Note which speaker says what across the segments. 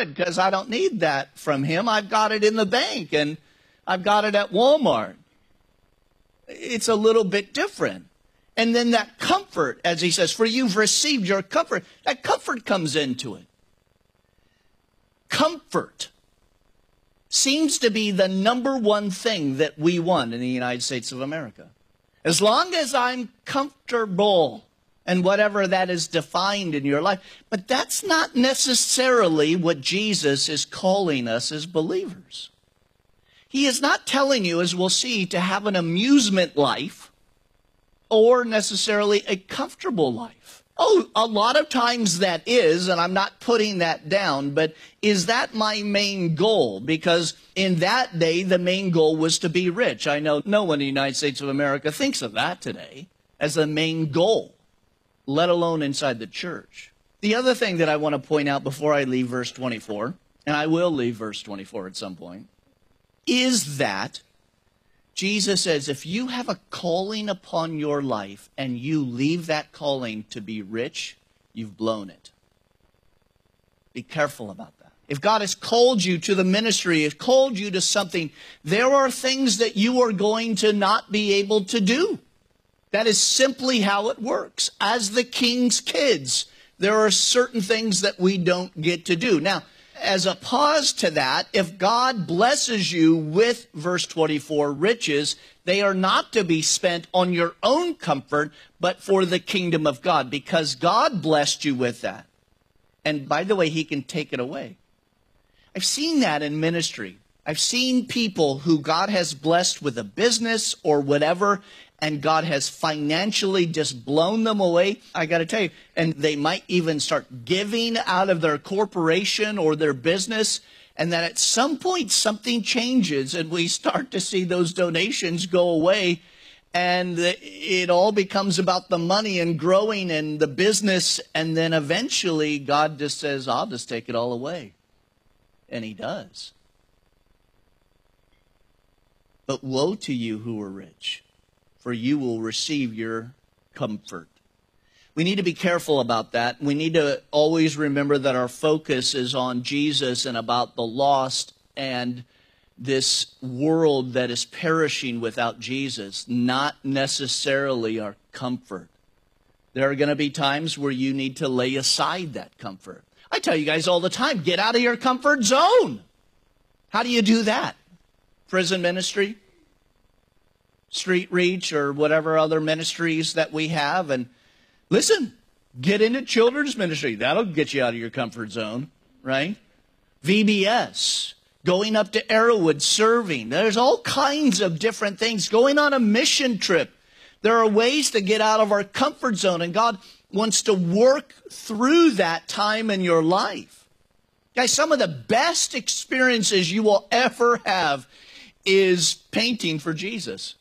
Speaker 1: good because I don't need that from him. I've got it in the bank and I've got it at Walmart. It's a little bit different. And then that comfort, as he says, for you've received your comfort, that comfort comes into it. Comfort seems to be the number one thing that we want in the United States of America. As long as I'm comfortable, and whatever that is defined in your life. But that's not necessarily what Jesus is calling us as believers. He is not telling you, as we'll see, to have an amusement life or necessarily a comfortable life. Oh, a lot of times that is, and I'm not putting that down, but is that my main goal? Because in that day, the main goal was to be rich. I know no one in the United States of America thinks of that today as the main goal, let alone inside the church. The other thing that I want to point out before I leave verse 24, and I will leave verse 24 at some point, is that Jesus says, if you have a calling upon your life and you leave that calling to be rich, you've blown it. Be careful about that. If God has called you to the ministry, has called you to something, there are things that you are going to not be able to do. That is simply how it works. As the king's kids, there are certain things that we don't get to do. Now, as a pause to that, if God blesses you with, verse 24, riches, they are not to be spent on your own comfort, but for the kingdom of God, because God blessed you with that. And by the way, he can take it away. I've seen that in ministry. I've seen people who God has blessed with a business or whatever, and God has financially just blown them away. I got to tell you, and they might even start giving out of their corporation or their business, and then at some point something changes and we start to see those donations go away, and it all becomes about the money and growing and the business, and then eventually God just says, I'll just take it all away. And he does. But woe to you who are rich, for you will receive your comfort. We need to be careful about that. We need to always remember that our focus is on Jesus and about the lost and this world that is perishing without Jesus, not necessarily our comfort. There are going to be times where you need to lay aside that comfort. I tell you guys all the time, get out of your comfort zone. How do you do that? Prison ministry, Street Reach, or whatever other ministries that we have. And listen, get into children's ministry. That'll get you out of your comfort zone, right? VBS, going up to Arrowwood, serving. There's all kinds of different things. Going on a mission trip. There are ways to get out of our comfort zone, and God wants to work through that time in your life. Guys, some of the best experiences you will ever have is painting for Jesus.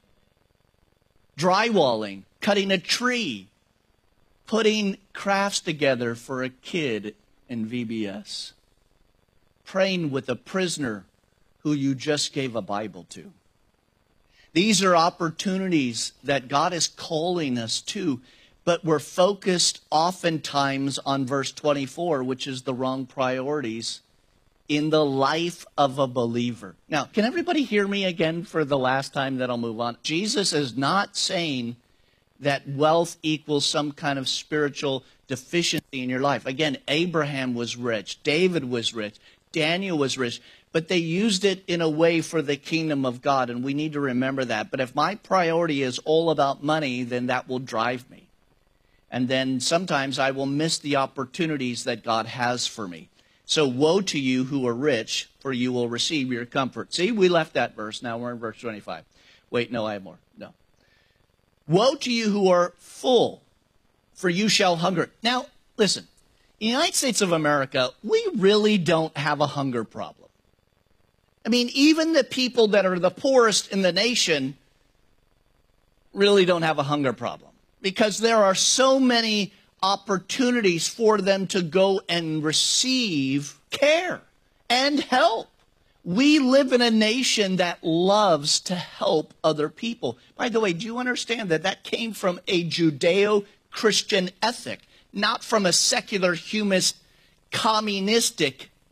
Speaker 1: Drywalling, cutting a tree, putting crafts together for a kid in VBS, praying with a prisoner who you just gave a Bible to. These are opportunities that God is calling us to, but we're focused oftentimes on verse 24, which is the wrong priorities in the life of a believer. Now, can everybody hear me again for the last time, then I'll move on? Jesus is not saying that wealth equals some kind of spiritual deficiency in your life. Again, Abraham was rich, David was rich, Daniel was rich, but they used it in a way for the kingdom of God, and we need to remember that. But if my priority is all about money, then that will drive me. And then sometimes I will miss the opportunities that God has for me. So woe to you who are rich, for you will receive your comfort. See, we left that verse. Now we're in verse 25. Wait, no, I have more. No. Woe to you who are full, for you shall hunger. Now, listen, in the United States of America, we really don't have a hunger problem. I mean, even the people that are the poorest in the nation really don't have a hunger problem, because there are so many opportunities for them to go and receive care and help. We live in a nation that loves to help other people. By the way, do you understand that that came from a Judeo-Christian ethic, not from a secular, humanist, communistic